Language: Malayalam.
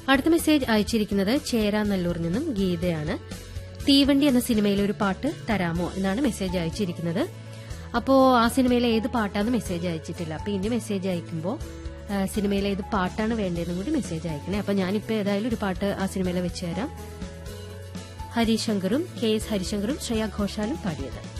അടുത്ത മെസ്സേജ് അയച്ചിരിക്കുന്നത് ചേരാനല്ലൂരിൽ നിന്നും ഗീതയാണ്. തീവണ്ടി എന്ന സിനിമയിലെ ഒരു പാട്ട് തരാമോ എന്നാണ് മെസ്സേജ് അയച്ചിരിക്കുന്നത്. അപ്പോ ആ സിനിമയിലെ ഏത് പാട്ടാന്ന് മെസ്സേജ് അയച്ചിട്ടില്ല. അപ്പൊ ഇനി മെസ്സേജ് അയക്കുമ്പോൾ സിനിമയിലെ ഏത് പാട്ടാണ് വേണ്ടതെന്നും കൂടി മെസ്സേജ് അയക്കണേ. അപ്പൊ ഞാനിപ്പോ ഏതായാലും ഒരു പാട്ട് ആ സിനിമയിലെ വെച്ചുതരാം. ഹരിശങ്കറും കെ എസ് ഹരിശങ്കറും ശ്രേയ ഘോഷാലും പാടിയത്.